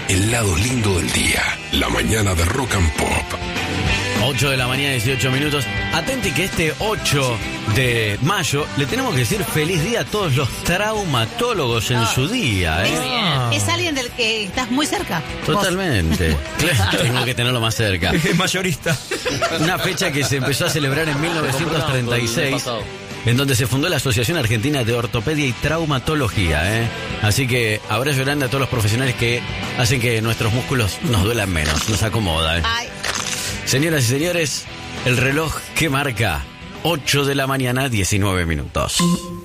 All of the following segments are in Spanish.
el lado lindo del día. La mañana de Rock and Pop. 8 de la mañana, 18 minutos. Atenti que este 8 de mayo le tenemos que decir feliz día a todos los traumatólogos en su día, ¿eh? Es alguien del que estás muy cerca. Totalmente. Claro, tengo que tenerlo más cerca. Es mayorista. Una fecha que se empezó a celebrar en 1936, en donde se fundó la Asociación Argentina de Ortopedia y Traumatología, ¿eh? Así que abrazo grande a todos los profesionales que hacen que nuestros músculos nos duelan menos, nos acomoda, ¿eh? Ay. Señoras y señores, el reloj que marca 8 de la mañana, 19 minutos.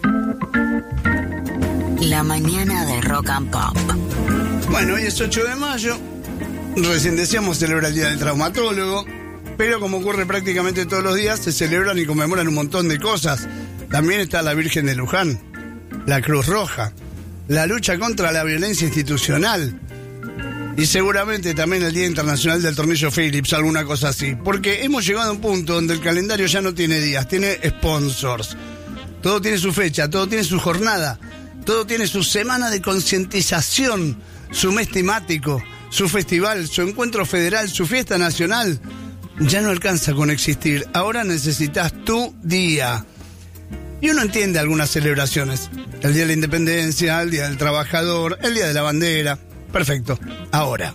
La mañana de Rock and Pop. Bueno, hoy es 8 de mayo. Recién decíamos celebra el Día del Traumatólogo. Pero como ocurre prácticamente todos los días, se celebran y conmemoran un montón de cosas. También está la Virgen de Luján, la Cruz Roja, la lucha contra la violencia institucional. Y seguramente también el Día Internacional del Tornillo Phillips, alguna cosa así. Porque hemos llegado a un punto donde el calendario ya no tiene días, tiene sponsors. Todo tiene su fecha, todo tiene su jornada, todo tiene su semana de concientización, su mes temático, su festival, su encuentro federal, su fiesta nacional. Ya no alcanza con existir, ahora necesitas tu día. Y uno entiende algunas celebraciones. El Día de la Independencia, el Día del Trabajador, el Día de la Bandera. Perfecto. Ahora,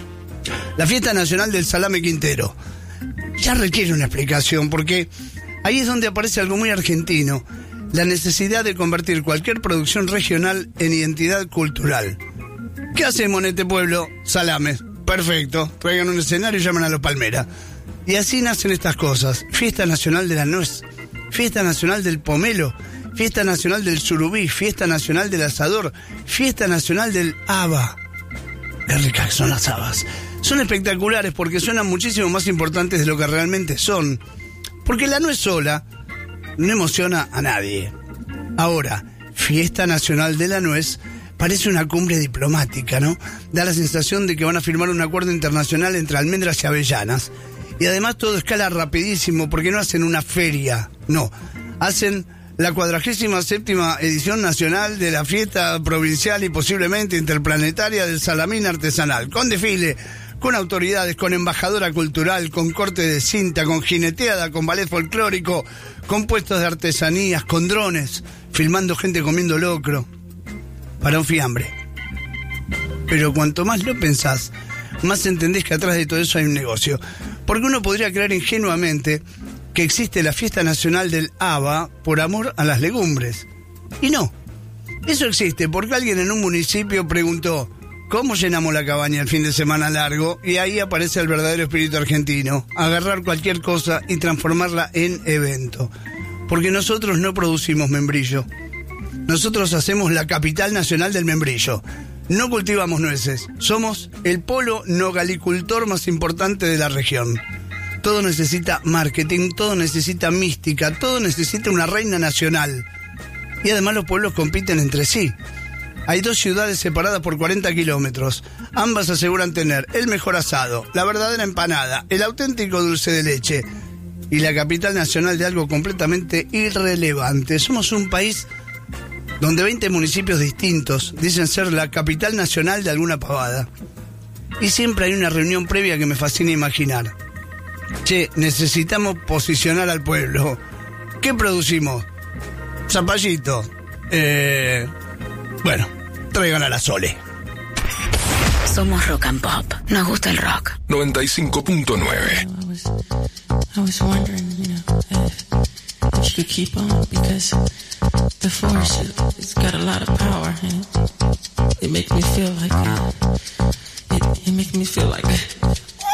la fiesta nacional del salame quintero ya requiere una explicación, porque ahí es donde aparece algo muy argentino: la necesidad de convertir cualquier producción regional en identidad cultural. ¿Qué hacemos en este pueblo? Salames. Perfecto. Traigan un escenario y llaman a los Palmera. Y así nacen estas cosas: fiesta nacional de la nuez, fiesta nacional del pomelo, fiesta nacional del surubí, fiesta nacional del asador, fiesta nacional del haba. Qué ricas son las habas. Son espectaculares porque suenan muchísimo más importantes de lo que realmente son. Porque la nuez sola no emociona a nadie. Ahora, fiesta nacional de la nuez parece una cumbre diplomática, ¿no? Da la sensación de que van a firmar un acuerdo internacional entre almendras y avellanas. Y además todo escala rapidísimo porque no hacen una feria, no. Hacen la 47ª edición nacional de la fiesta provincial y posiblemente interplanetaria del salamín artesanal, con desfile, con autoridades, con embajadora cultural, con corte de cinta, con jineteada, con ballet folclórico, con puestos de artesanías, con drones, filmando gente comiendo locro, para un fiambre. Pero cuanto más lo pensás, más entendés que atrás de todo eso hay un negocio. Porque uno podría creer ingenuamente que existe la fiesta nacional del haba por amor a las legumbres. Y no. Eso existe porque alguien en un municipio preguntó: ¿cómo llenamos la cabaña el fin de semana largo? Y ahí aparece el verdadero espíritu argentino: agarrar cualquier cosa y transformarla en evento. Porque nosotros no producimos membrillo. Nosotros hacemos la capital nacional del membrillo. No cultivamos nueces. Somos el polo nogalicultor más importante de la región. Todo necesita marketing, todo necesita mística, todo necesita una reina nacional. Y además los pueblos compiten entre sí. Hay dos ciudades separadas por 40 kilómetros. Ambas aseguran tener el mejor asado, la verdadera empanada, el auténtico dulce de leche y la capital nacional de algo completamente irrelevante. Somos un país donde 20 municipios distintos dicen ser la capital nacional de alguna pavada. Y siempre hay una reunión previa que me fascina imaginar. Che, necesitamos posicionar al pueblo. ¿Qué producimos? Zapallito. Bueno, traigan a la Sole. Somos Rock and Pop. Nos gusta el rock. 95.9. I was wondering, if you could keep on, because the force, it's got a lot of power, and it makes me feel like it makes me feel like